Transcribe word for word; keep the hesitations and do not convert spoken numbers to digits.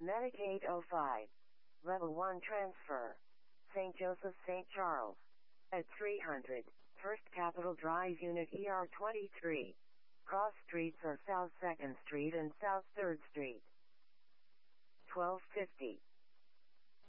Medicaid oh five. Level one transfer. Saint Joseph Saint Charles. At three hundred. First Capitol Drive Unit E R twenty-three. Cross streets are South second Street and South third Street. twelve fifty.